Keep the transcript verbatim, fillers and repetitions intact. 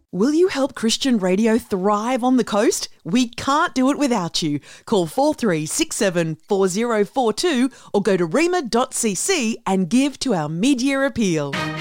Will you help Christian radio thrive on the coast? We can't do it without you. Call four three six seven four zero four two or go to rema dot c c and give to our mid-year appeal.